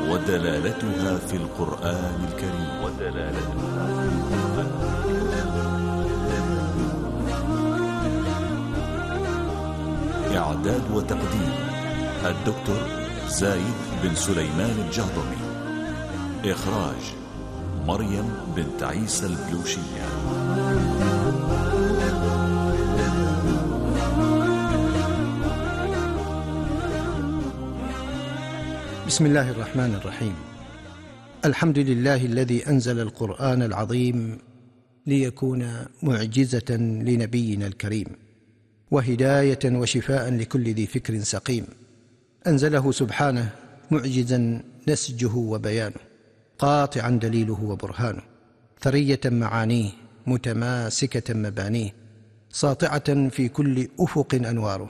ودلالتها في القرآن الكريم. إعداد وتقديم الدكتور زايد بن سليمان الجهضمي. إخراج مريم بنت عيسى البلوشية. بسم الله الرحمن الرحيم. الحمد لله الذي أنزل القرآن العظيم ليكون معجزة لنبينا الكريم، وهداية وشفاء لكل ذي فكر سقيم. أنزله سبحانه معجزا نسجه وبيانه، قاطعا دليله وبرهانه، ثرية معانيه، متماسكة مبانيه، ساطعة في كل أفق أنواره،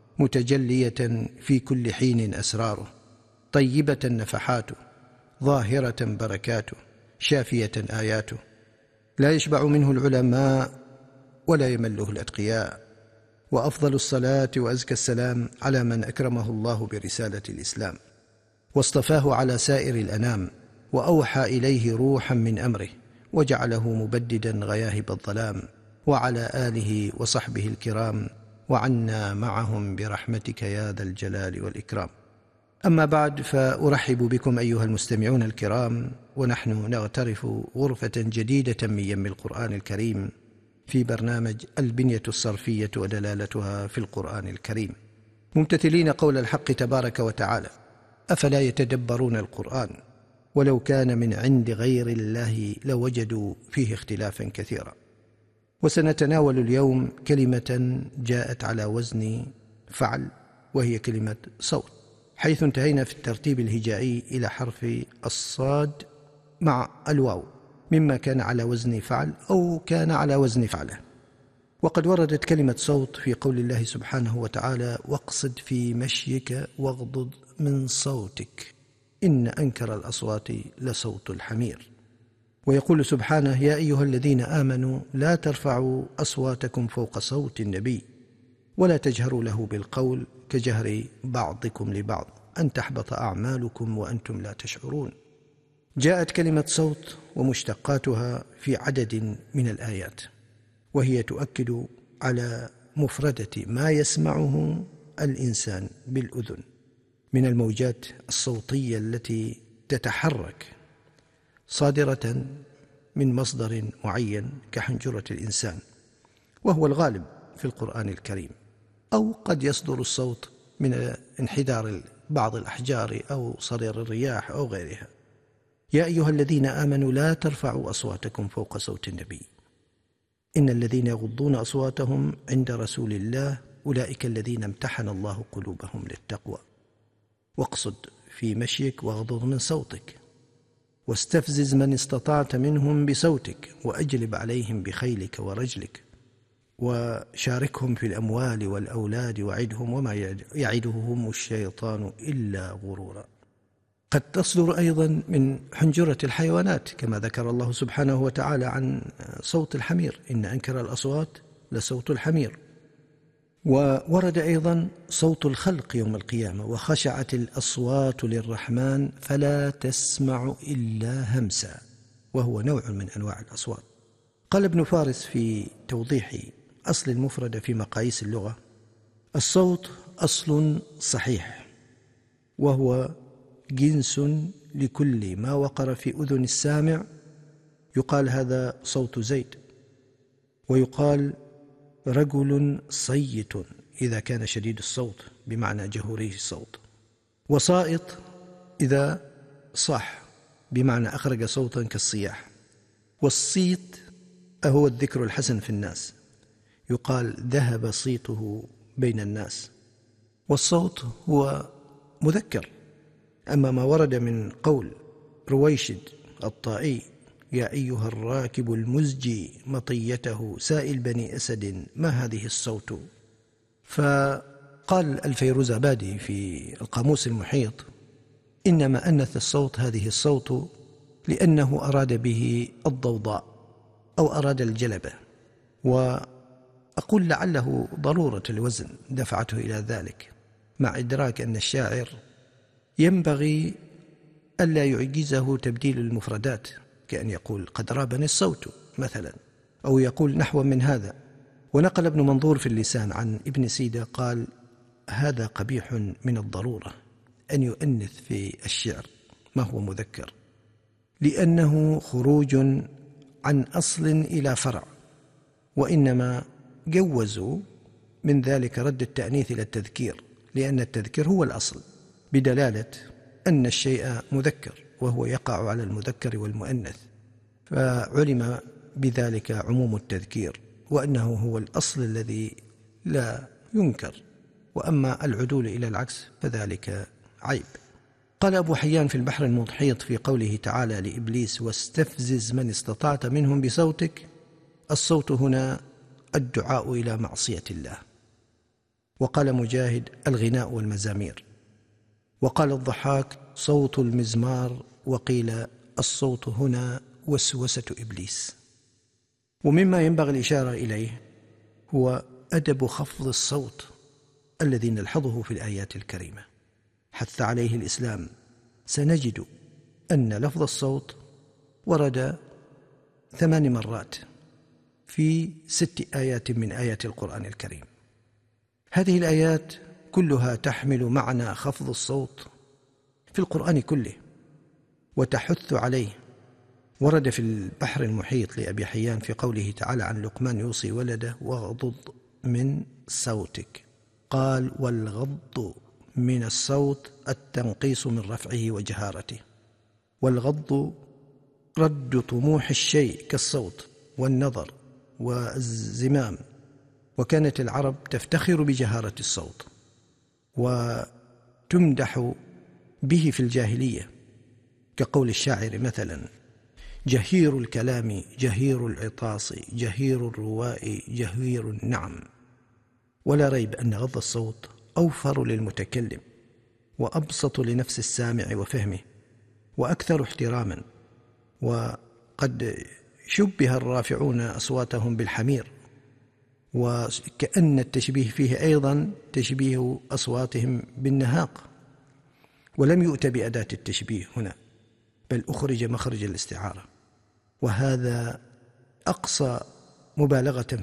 متجلية في كل حين أسراره، طيبة نفحاته، ظاهرة بركاته، شافية آياته. لا يشبع منه العلماء ولا يمله الأتقياء. وأفضل الصلاة وأزكى السلام على من أكرمه الله برسالة الإسلام، واصطفاه على سائر الأنام، وأوحى إليه روحا من أمره، وجعله مبددا غياهب الظلام، وعلى آله وصحبه الكرام، وعنا معهم برحمتك يا ذا الجلال والإكرام. أما بعد، فأرحب بكم أيها المستمعون الكرام، ونحن نغترف غرفة جديدة من يم القرآن الكريم في برنامج البنية الصرفية ودلالتها في القرآن الكريم، ممتثلين قول الحق تبارك وتعالى: أفلا يتدبرون القرآن ولو كان من عند غير الله لوجدوا فيه اختلافا كثيرا. وسنتناول اليوم كلمة جاءت على وزن فعل، وهي كلمة صوت، حيث انتهينا في الترتيب الهجائي إلى حرف الصاد مع الواو، مما كان على وزن فعل أو كان على وزن فعله. وقد وردت كلمة صوت في قول الله سبحانه وتعالى: واقصد في مشيك واغضض من صوتك إن أنكر الأصوات لصوت الحمير. ويقول سبحانه: يا أيها الذين آمنوا لا ترفعوا أصواتكم فوق صوت النبي ولا تجهروا له بالقول كجهر بعضكم لبعض أن تحبط أعمالكم وأنتم لا تشعرون. جاءت كلمة صوت ومشتقاتها في عدد من الآيات، وهي تؤكد على مفردة ما يسمعه الإنسان بالأذن من الموجات الصوتية التي تتحرك صادرة من مصدر معين كحنجرة الإنسان، وهو الغالب في القرآن الكريم. أو قد يصدر الصوت من انحدار بعض الأحجار أو صرير الرياح أو غيرها. يا أيها الذين آمنوا لا ترفعوا أصواتكم فوق صوت النبي إن الذين يغضون أصواتهم عند رسول الله أولئك الذين امتحن الله قلوبهم للتقوى. واقصد في مشيك واغضض من صوتك واستفزز من استطعت منهم بصوتك وأجلب عليهم بخيلك ورجلك وشاركهم في الأموال والأولاد وعدهم وما يعدهم الشيطان إلا غرورا. قد تصدر أيضا من حنجرة الحيوانات، كما ذكر الله سبحانه وتعالى عن صوت الحمير: إن أنكر الأصوات لصوت الحمير. وورد أيضا صوت الخلق يوم القيامة: وخشعت الأصوات للرحمن فلا تسمع إلا همسا، وهو نوع من أنواع الأصوات. قال ابن فارس في توضيح أصل المفردة في مقاييس اللغة: الصوت أصل صحيح، وهو جنس لكل ما وقر في أذن السامع. يقال هذا صوت زيد، ويقال رجل صيت إذا كان شديد الصوت بمعنى جهوري الصوت، وصائط إذا صاح بمعنى أخرج صوتا كالصياح. والصيت هو الذكر الحسن في الناس، يقال ذهب صيته بين الناس. والصوت هو مذكر. أما ما ورد من قول رويشد الطائي: يا أيها الراكب المزجي مطيته سائل بني أسد ما هذه الصوت. فقال الفيروزابادي في القاموس المحيط: إنما أنث الصوت هذه الصوت لأنه أراد به الضوضاء أو أراد الجلبة، وأقول لعله ضرورة الوزن دفعته إلى ذلك، مع إدراك أن الشاعر ينبغي ألا يعجزه تبديل المفردات، كأن يقول قد رابني الصوت مثلا، أو يقول نحو من هذا. ونقل ابن منظور في اللسان عن ابن سيدة قال: هذا قبيح من الضرورة أن يؤنث في الشعر ما هو مذكر، لأنه خروج عن أصل إلى فرع، وإنما جوزوا من ذلك رد التأنيث إلى التذكير، لأن التذكير هو الأصل، بدلالة أن الشيء مذكر وهو يقع على المذكر والمؤنث، فعلم بذلك عموم التذكير وأنه هو الأصل الذي لا ينكر، وأما العدول إلى العكس فذلك عيب. قال أبو حيان في البحر المحيط في قوله تعالى لإبليس: واستفزز من استطعت منهم بصوتك، الصوت هنا الدعاء إلى معصية الله. وقال مجاهد: الغناء والمزامير. وقال الضحاك: صوت المزمار. وقيل الصوت هنا وسوسة إبليس. ومما ينبغي الإشارة إليه هو أدب خفض الصوت الذي نلحظه في الآيات الكريمة، حث عليه الإسلام. سنجد أن لفظ الصوت ورد 8 مرات في 6 آيات من آيات القرآن الكريم. هذه الآيات كلها تحمل معنى خفض الصوت في القرآن كله وتحث عليه. ورد في البحر المحيط لأبي حيان في قوله تعالى عن لقمان يوصي ولده: واغضض من صوتك. قال: والغض من الصوت التنقيص من رفعه وجهارته. والغض رد طموح الشيء كالصوت والنظر والزمام. وكانت العرب تفتخر بجهارة الصوت وتمدح به في الجاهلية، كقول الشاعر مثلا: جهير الكلام جهير العطاس جهير الرواء جهير النعم. ولا ريب أن غض الصوت أوفر للمتكلم وأبسط لنفس السامع وفهمه وأكثر احتراما. وقد شبه الرافعون أصواتهم بالحمير، وكأن التشبيه فيه أيضا تشبيه أصواتهم بالنهاق، ولم يؤت بأداة التشبيه هنا، بل أخرج مخرج الاستعارة، وهذا أقصى مبالغة